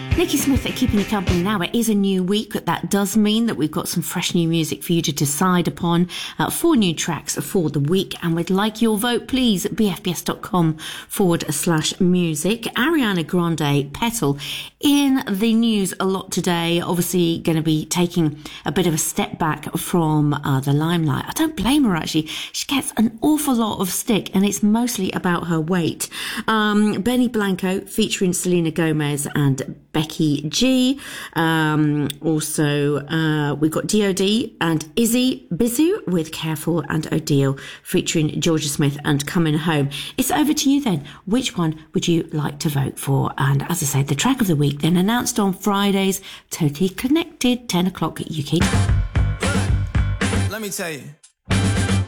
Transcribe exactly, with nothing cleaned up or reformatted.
Nikki Smith are keeping you company now. It is a new week. That does mean that we've got some fresh new music for you to decide upon. Uh, four new tracks for the week, and we'd like your vote, please. bfbs.com forward slash music. Ariana Grande, Petal, in the news a lot today. Obviously going to be taking a bit of a step back from uh, the limelight. I don't blame her, actually. She gets an awful lot of stick, and it's mostly about her weight. Um, Benny Blanco featuring Selena Gomez and Becky G. Um, also, uh, we've got D O D and Izzy Bizu with Careful, and Odile featuring Georgia Smith and Coming Home. It's over to you then. Which one would you like to vote for? And as I said, the track of the week then announced on Fridays, Totally Connected, ten o'clock U K. Let me tell you.